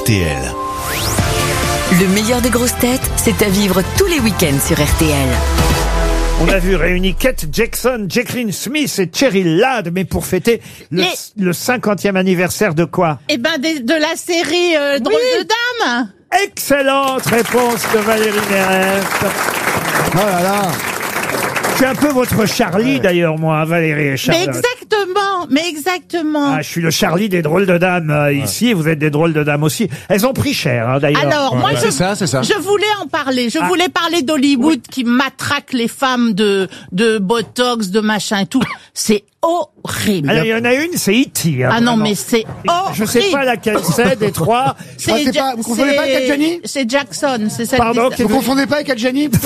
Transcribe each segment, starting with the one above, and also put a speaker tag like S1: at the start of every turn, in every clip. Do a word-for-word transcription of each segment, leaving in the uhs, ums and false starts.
S1: R T L.
S2: Le meilleur des grosses têtes, c'est à vivre tous les week-ends sur R T L.
S3: On a vu réunis Kate Jackson, Jacqueline Smith et Cheryl Ladd, mais pour fêter le,
S4: Et-
S3: le cinquantième anniversaire de quoi?
S4: Eh ben, de, de la série euh, Drôle de Dame.
S3: Excellente réponse de Valérie Mérès.
S5: Oh là là.
S3: Je suis un peu votre Charlie d'ailleurs, moi, hein, Valérie et
S4: Mais
S3: Charlotte.
S4: exactement, mais exactement.
S3: Ah, je suis le Charlie des drôles de dames euh, ici, et vous êtes des drôles de dames aussi. Elles ont pris cher, hein, d'ailleurs.
S4: Alors, moi, je,
S5: C'est ça, c'est ça.
S4: je voulais en parler. Je
S3: Ah.
S4: voulais parler d'Hollywood qui matraque les femmes de, de Botox, de machin et tout. C'est horrible.
S3: Alors, il y en a une, c'est E T. Hein,
S4: ah non,
S3: vraiment.
S4: mais c'est horrible.
S3: Je sais pas laquelle c'est des trois.
S4: C'est
S5: Ah, c'est
S4: Ja-
S5: pas- vous confondez
S4: c'est-
S5: pas avec Adjani
S4: C'est Jackson, c'est celle
S3: Pardon,
S4: qui-
S5: Vous confondez pas avec Adjani plutôt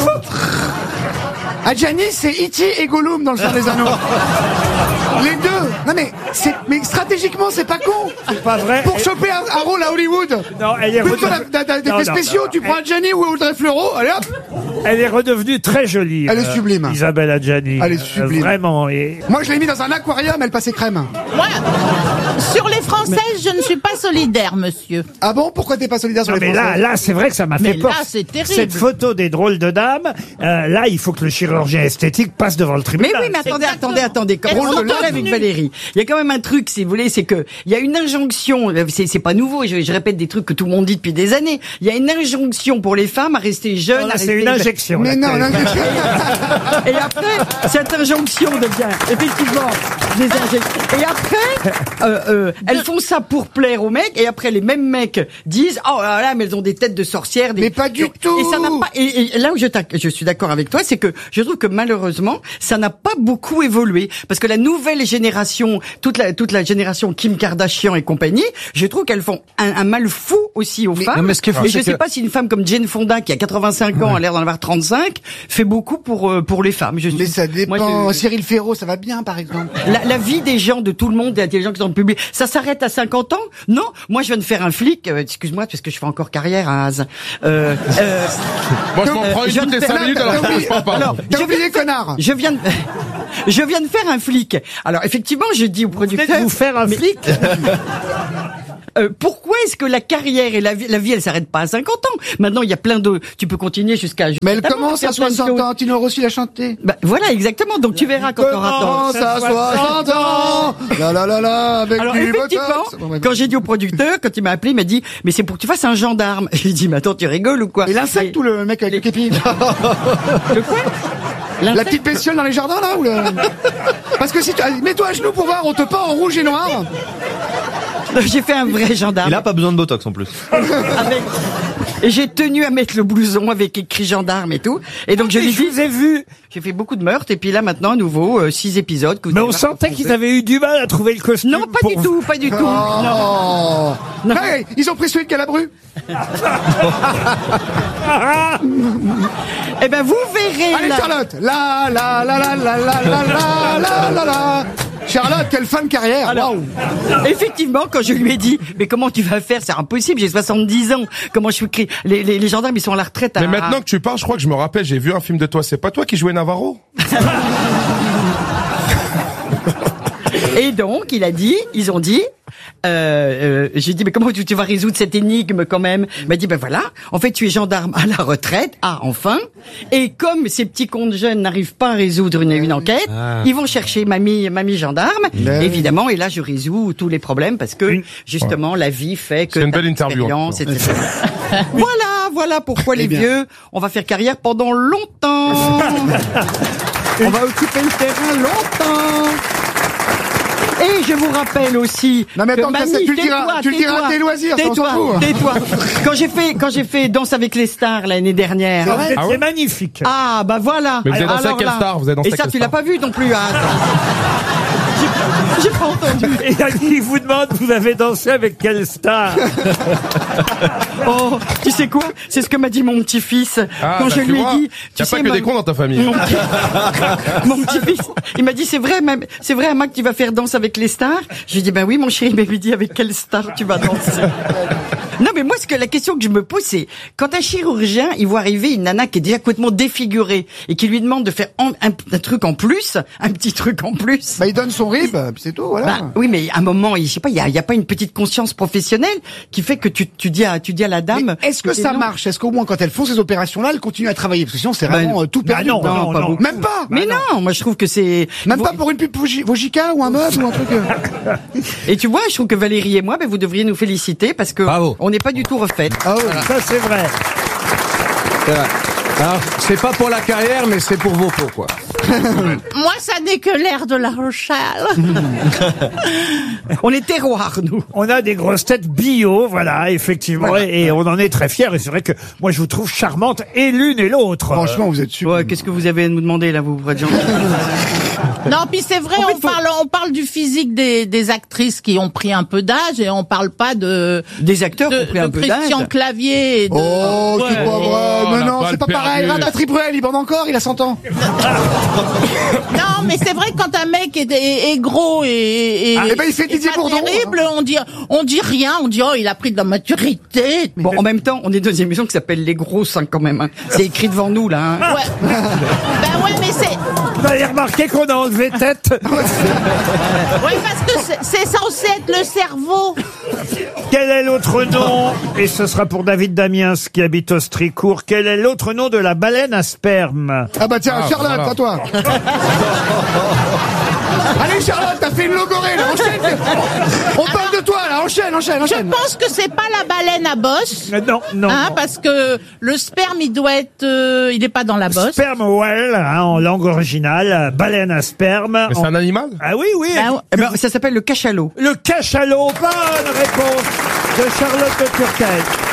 S5: Adjani, c'est E T et Gollum dans le Seigneur des Anneaux. Les deux. Non mais, c'est, mais stratégiquement, c'est pas con.
S3: C'est pas vrai.
S5: Pour
S3: Elle-
S5: choper un, un rôle à Hollywood.
S3: Non, elle est
S5: Plutôt
S3: redevenue-
S5: d'a- d'a-
S3: Non,
S5: d'effets
S3: non,
S5: spéciaux,
S3: non,
S5: tu prends Adjani ou Audrey Fleurot, allez hop.
S3: Elle est redevenue très jolie.
S5: Elle est
S3: euh,
S5: sublime.
S3: Isabelle Adjani.
S5: Elle est
S3: Euh,
S5: sublime.
S3: vraiment. Et...
S5: Moi, je l'ai mis dans un aquarium, elle passait crème.
S4: Moi, sur les Françaises, je ne suis pas solidaire, monsieur.
S5: Ah bon? Pourquoi t'es pas solidaire sur
S3: Non,
S5: les
S3: mais là,
S5: Français?
S3: là, c'est vrai que ça m'a
S4: Mais
S3: fait peur.
S4: là, c'est terrible.
S3: Cette photo des drôles de dames, euh, là, il faut que le chirurgien esthétique passe devant le
S6: Mais
S3: tribunal.
S6: oui, mais attendez,
S4: Exactement.
S6: attendez, attendez. Quand
S4: Elles
S6: on
S4: sont
S6: en parle
S4: toutes
S6: avec
S4: nues.
S6: Valérie, il y a quand même un truc, si vous voulez, c'est que il y a une injonction. C'est, c'est pas nouveau. Je, je répète des trucs que tout le monde dit depuis des années. Il y a une injonction pour les femmes à rester jeunes.
S3: Non, là,
S6: à
S3: c'est
S6: rester
S3: une injection.
S5: Mais
S3: là,
S5: non,
S3: que-
S5: non,
S6: Et après, cette injonction devient effectivement des injections. Et après, euh, euh, elles font ça pour plaire aux mecs. Et après, les mêmes mecs disent oh là là, mais elles ont des têtes de sorcières. Des...
S5: Mais pas du
S6: et,
S5: tout.
S6: Et ça n'a pas. Et, et là où je, t'ac- je suis d'accord avec toi, c'est que je trouve que malheureusement, ça n'a pas beaucoup évolué parce que la nouvelle génération, toute la toute la génération Kim Kardashian et compagnie, je trouve qu'elles font un, un mal fou aussi aux femmes.
S7: non, mais ce qu'il faut,
S6: et je
S7: c'est
S6: sais
S7: que-
S6: pas si une femme comme Jane Fonda, qui a quatre-vingt-cinq ans, a l'air d'en avoir trente-cinq, fait beaucoup pour euh, pour les femmes. Je
S5: Mais
S6: suis-
S5: ça dépend.
S6: Moi, je-
S5: Cyril Ferraud, ça va bien, par exemple.
S6: la, la vie des gens, de tout le monde, des gens qui sont dans le public, ça s'arrête à cinquante ans? Non. Moi, je viens de faire un flic, euh, excuse-moi, parce que je fais encore carrière à Az. Euh, euh,
S7: Moi, je m'en
S6: Euh,
S7: prends une
S6: je
S7: toutes
S6: viens
S7: les
S6: de
S7: cinq
S6: faire-
S7: minutes, alors
S5: T'as
S7: je
S5: oublié-
S7: pense pas.
S6: alors,
S5: T'as
S6: je
S5: oublié,
S6: viens de-
S5: connard.
S6: je viens de, je viens de faire un flic. Alors, effectivement, je dis au
S3: Peut-être
S6: producteur,
S3: vous faire un
S6: mais-
S3: flic.
S6: euh, pourquoi est-ce que la carrière et la vie, la vie, elle s'arrête pas à cinquante ans? Maintenant, il y a plein de, tu peux continuer jusqu'à,
S5: Mais elle
S6: jusqu'à
S5: commence à
S6: faire plein de
S5: soixante
S6: choses.
S5: ans, Tino Rossi l'a chanté.
S6: Bah, voilà, exactement. Donc, tu verras quand t'auras temps.
S5: Commence à soixante ans. La la la la, avec
S6: Alors
S5: du
S6: effectivement,
S5: botox. Bon, bah,
S6: quand j'ai dit au producteur, quand il m'a appelé, il m'a dit mais c'est pour que tu fasses un gendarme. J'ai dit mais attends, tu rigoles ou quoi?
S5: Et l'insecte ou le mec avec le képi?
S6: Le quoi?
S5: La petite bestiole dans les jardins, là, ou le... Parce que si tu... allez, mets-toi à genoux pour voir, on te peint en rouge et noir.
S6: J'ai fait un vrai gendarme.
S8: Il a pas besoin de Botox en plus.
S6: Avec... Et j'ai tenu à mettre le blouson avec écrit gendarme et tout. Et donc je
S3: Mais
S6: lui
S3: je
S6: dis,
S3: vous ai vu.
S6: j'ai fait beaucoup de meurtres et puis là maintenant à nouveau euh, six épisodes. Que vous
S3: Mais
S6: allez
S3: on
S6: voir
S3: sentait
S6: confronter.
S3: qu'ils avaient eu du mal à trouver le costume.
S6: Non, pas
S3: pour
S6: du
S3: vous.
S6: tout, pas du tout.
S5: Oh.
S6: Non.
S5: Hey, ils ont pris celui de Calabru.
S6: Eh ben vous verrez
S5: Allez,
S6: là.
S5: Charlotte. La la la la la la la la la la la. Charlotte, quelle fin de carrière.
S6: Alors,
S5: Waouh.
S6: effectivement, quand je lui ai dit, mais comment tu vas faire? C'est impossible, j'ai soixante-dix ans. Comment je suis créé? Les, les, les gendarmes, ils sont à la retraite. À...
S7: Mais maintenant que tu parles, je crois que je me rappelle, j'ai vu un film de toi. C'est pas toi qui jouais Navarro?
S6: Et donc, il a dit, ils ont dit, euh, euh, j'ai dit, mais comment tu, tu vas résoudre cette énigme quand même? Il m'a dit, ben voilà, en fait, tu es gendarme à la retraite, ah, enfin, et comme ces petits comptes jeunes n'arrivent pas à résoudre une, une enquête, ils vont chercher mamie, mamie gendarme,
S5: Mais-
S6: évidemment, et là, je résous tous les problèmes parce que,
S3: Une-
S6: justement, la vie fait que
S7: C'est une
S6: t'as
S7: belle interview,
S6: l'expérience,
S7: en
S6: et cetera. Voilà, voilà pourquoi les
S5: Eh bien.
S6: vieux, on va faire carrière pendant longtemps. On va occuper le terrain longtemps. Et je vous rappelle aussi
S5: Non, mais
S6: que
S5: attends,
S6: mamie,
S5: ça, tu le diras-
S6: tais-toi,
S5: tu le diras à
S6: tais-toi,
S5: tes loisirs, ça, on s'en
S6: tais-toi,
S5: fout.
S6: tais-toi. Quand j'ai fait, quand j'ai fait Danse avec les stars l'année dernière.
S3: Vous êtes-
S7: Ah
S3: c'est
S7: ouais
S3: magnifique.
S6: Ah, bah voilà.
S7: Mais vous avez
S6: Alors
S7: dansé avec quelle
S6: là-
S7: star Vous avez dansé
S6: Et
S7: avec
S6: ça,
S7: quelle
S6: tu l'as
S7: star
S6: pas vu non plus, hein. J'ai- J'ai pas entendu.
S3: Et il vous demande, vous avez dansé avec quelle star?
S6: Oh, tu sais quoi? C'est ce que m'a dit mon petit-fils
S7: Ah,
S6: quand
S7: bah,
S6: je
S7: tu
S6: lui ai
S7: vois,
S6: dit.
S7: y
S6: Tu
S7: a
S6: sais,
S7: pas que
S6: ma-
S7: des cons dans ta famille.
S6: Mon petit, mon petit-fils, il m'a dit c'est vrai, même, c'est vrai, Mac, tu vas faire Danse avec les stars. Je lui ai dit ben oui, mon chéri, mais lui dit avec quelle star tu vas danser. Non, mais moi, ce que la question que je me pose, c'est quand un chirurgien, il voit arriver une nana qui est déjà complètement défigurée et qui lui demande de faire en- un, un truc en plus, un petit truc en plus.
S5: Bah, il donne son rib, puis c'est tout, voilà.
S6: Bah, oui, mais à un moment, je sais pas, il y a, il y a pas une petite conscience professionnelle qui fait que tu, tu dis à, tu dis à la dame.
S5: Mais est-ce que ça
S6: non.
S5: marche? Est-ce qu'au moins quand elles font ces opérations-là, elles continuent à travailler? Parce que sinon, c'est
S6: Bah,
S5: vraiment euh, tout
S3: bah
S5: perdu.
S3: non, non,
S6: pas
S3: non.
S6: beaucoup.
S5: Même pas.
S6: Mais non, moi je trouve que c'est
S5: Même
S6: Vous-
S5: pas pour une pub Vogi- Vogica ou un meuble ou un truc. euh.
S6: Et tu vois, je trouve que Valérie et moi, ben, vous devriez nous féliciter parce que
S1: Bravo.
S6: on n'est pas du tout refaites.
S5: Ah oui.
S3: Ça, c'est vrai.
S1: C'est vrai. Alors, c'est pas pour la carrière, mais c'est pour vos peaux, quoi.
S4: Moi, ça n'est que l'air de La Rochelle.
S6: On est terroir, nous.
S3: On a des grosses têtes bio, voilà, effectivement, et, et on en est très fiers. Et c'est vrai que moi, je vous trouve charmante, et l'une et l'autre.
S5: Franchement, vous êtes super.
S6: Ouais, qu'est-ce que vous avez à nous demander là, vous, Jean?
S4: Non, puis c'est vrai,
S6: En fait,
S4: on
S6: faut-
S4: parle, on parle du physique des, des actrices qui ont pris un peu d'âge et on parle pas de
S6: Des acteurs
S4: de,
S6: qui ont pris
S4: de
S6: un peu d'âge.
S4: Christian Clavier et de.
S5: Oh, c'est
S6: Ouais.
S5: pas vrai.
S7: Oh,
S5: Mais
S7: la
S5: non,
S7: balle
S5: c'est pas pareil.
S7: perdue.
S5: Patrick Bruel, il bande encore, il a cent ans.
S4: Non, mais c'est vrai que quand un mec est, est, est gros et, et,
S5: Ah, eh ben, il fait
S4: et
S5: Didier
S4: pas
S5: Bourdon,
S4: terrible, on dit on dit rien, on dit oh il a pris de la maturité.
S6: Bon, en même temps, on est dans une émission qui s'appelle Les Grosses, hein, quand même. Hein. C'est écrit devant nous, là. Hein.
S4: Ouais. Ben ouais, mais c'est
S3: Vous avez remarqué qu'on a enlevé tête.
S4: ouais parce que c'est- c'est censé être le cerveau.
S3: Quel est l'autre nom? Et ce sera pour David Damiens qui habite Austricourt. Quel est l'autre nom de la baleine à sperme?
S5: Ah bah tiens,
S7: Ah,
S5: Charlotte,
S7: voilà.
S5: à toi. Allez Charlotte, t'as fait une logorée, là, enchaîne. On parle de toi, là, enchaîne, enchaîne,
S4: Je
S5: enchaîne.
S4: pense que c'est pas la baleine à bosse.
S3: Euh, Non, non.
S4: Hein,
S3: non.
S4: parce que le sperme, il doit être, euh, il est pas dans la bosse.
S3: Sperm whale, hein, en langue originale, baleine à sperme.
S7: Mais c'est
S3: En-
S7: un animal?
S3: Ah oui, oui.
S4: Ben,
S6: Eh ben, ça s'appelle le cachalot.
S3: Le cachalot, bonne réponse de Charlotte de Turckheim.